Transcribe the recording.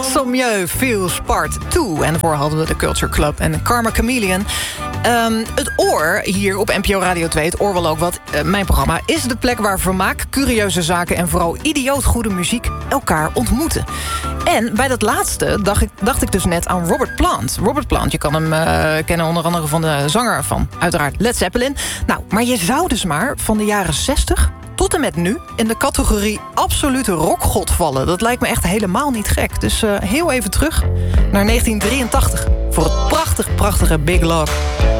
Sommieu Feels Part 2. En daarvoor hadden we de Culture Club en Karma Chameleon. Het Oor, hier op NPO Radio 2, het Oor wel ook wat, mijn programma, is de plek waar vermaak, curieuze zaken en vooral idioot goede muziek elkaar ontmoeten. En bij dat laatste dacht ik dus net aan Robert Plant. Robert Plant, je kan hem kennen onder andere van de zanger van uiteraard Led Zeppelin. Nou, maar je zou dus maar van de jaren 60 tot en met nu in de categorie absolute rockgod vallen. Dat lijkt me echt helemaal niet gek. Dus heel even terug naar 1983 voor het prachtige Big Love.